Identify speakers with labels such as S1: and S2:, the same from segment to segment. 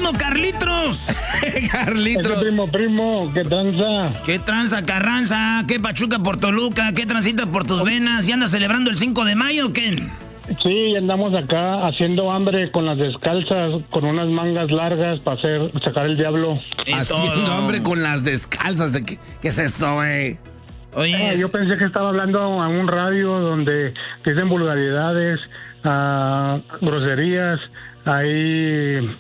S1: primo Carlitos.
S2: Carlitos.
S3: Primo, ¿qué tranza?
S1: ¿Qué tranza, Carranza? ¿Qué pachuca por Toluca? ¿Qué transita por tus venas? ¿Y andas celebrando el 5 de mayo o qué?
S3: Sí, andamos acá haciendo hambre con las descalzas, con unas mangas largas para sacar el diablo.
S2: Haciendo hambre con las descalzas. ¿Qué es eso, güey?
S1: Oye,
S3: yo pensé que estaba hablando a un radio donde dicen vulgaridades, groserías, ahí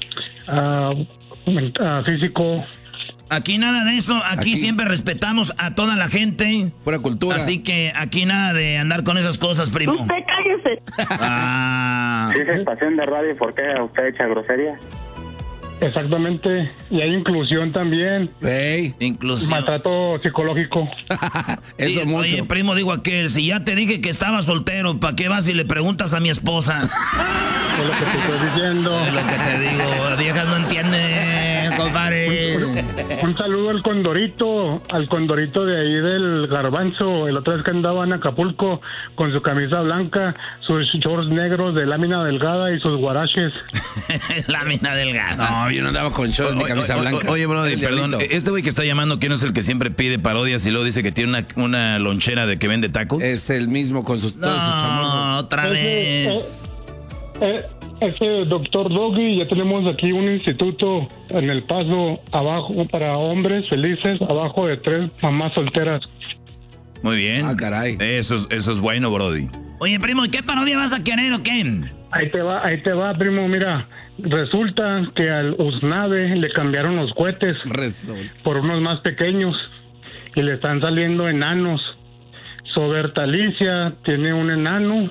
S3: físico.
S1: aquí nada de eso. Aquí siempre respetamos a toda la gente.
S2: Pura cultura.
S1: Así que aquí nada de andar con esas cosas, primo.
S4: Usted cállese.
S5: Si es estación de radio, ¿por qué usted echa grosería?
S3: Exactamente, y hay inclusión también.
S1: Inclusión.
S3: Maltrato psicológico.
S2: Eso mucho.
S1: Oye, primo, digo aquel, si ya te dije que estaba soltero, ¿para qué vas y le preguntas a mi esposa?
S3: Es lo que te estoy diciendo.
S1: Es lo que te digo, las viejas no entienden, compadre.
S3: Un saludo al Condorito de ahí del Garbanzo, el otra vez que andaba en Acapulco con su camisa blanca, sus shorts negros de lámina delgada y sus guaraches.
S1: Lámina delgada.
S2: No, yo no andaba con shorts ni camisa blanca.
S1: Oye, brother, perdón, este güey que está llamando, ¿quién es el que siempre pide parodias y luego dice que tiene una lonchera de que vende tacos?
S2: Es el mismo con todos sus chamorros.
S1: No, otra vez.
S3: Ese doctor Doggy, ya tenemos aquí un instituto en El Paso, abajo para hombres felices, abajo de 3 mamás solteras.
S1: Muy bien.
S2: Ah, caray.
S1: Eso es bueno, brody. Oye, primo, ¿y qué parodia vas a querer o qué?
S3: Ahí te va, primo, mira. Resulta que al Usnave le cambiaron los cohetes por unos más pequeños y le están saliendo enanos. Sobertalicia tiene un enano,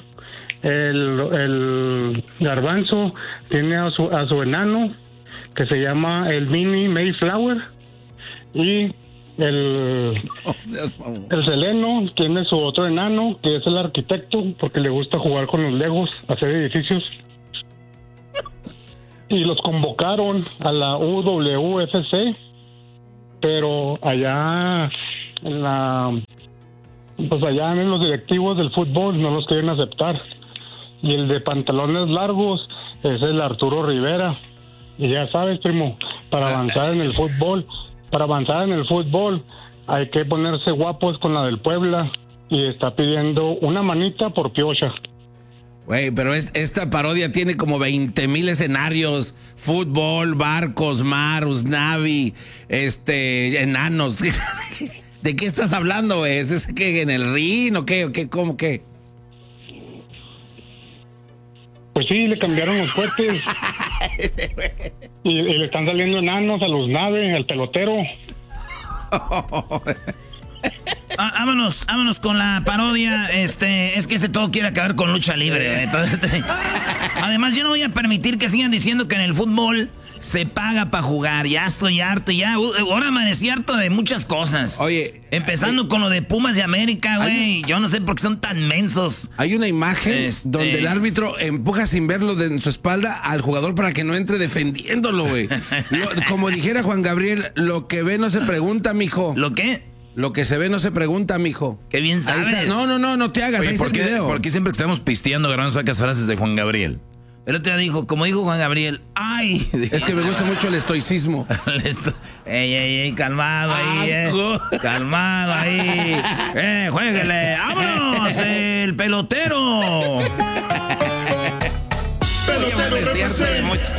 S3: el Garbanzo tiene a su enano que se llama el Mini Mayflower y el Seleno tiene su otro enano que es el arquitecto porque le gusta jugar con los legos, hacer edificios. Y los convocaron a la UWFC, pero allá en los directivos del fútbol no los quieren aceptar. Y el de pantalones largos es el Arturo Rivera. Y ya sabes, primo, para avanzar en el fútbol hay que ponerse guapos con la del Puebla y está pidiendo una manita por piocha.
S2: Güey, pero esta parodia tiene como 20,000 escenarios. Fútbol, barcos, mar, Usnavi, enanos. ¿De qué estás hablando, güey? ¿Es que en el ring o qué? ¿Cómo qué?
S3: Pues sí, le cambiaron los cohetes. y le están saliendo enanos a los naves, al pelotero.
S1: Vámonos con la parodia. Es que todo quiere acabar con lucha libre. Entonces, además, yo no voy a permitir que sigan diciendo que en el fútbol se paga para jugar. Ya estoy harto, ya. Ahora amanecí harto de muchas cosas.
S2: Oye,
S1: empezando con lo de Pumas de América, güey. Yo no sé por qué son tan mensos.
S2: Hay una imagen donde el árbitro empuja sin verlo en su espalda al jugador para que no entre defendiéndolo, güey. Como dijera Juan Gabriel, lo que ve no se pregunta, mijo.
S1: ¿Lo qué?
S2: Lo que se ve no se pregunta, mijo.
S1: Qué bien sabes.
S2: No te hagas.
S1: Oye,
S2: ahí está el video.
S1: ¿por qué siempre que estamos pisteando, Garbanzo, sacas frases de Juan Gabriel? El otro día dijo, como dijo Juan Gabriel, ¡ay!
S2: Es que me gusta mucho el estoicismo.
S1: ¡Ey, calmado ahí, calmado ahí! ¡Juéguele! ¡Vámonos! ¡El pelotero!
S6: Pelotero representa.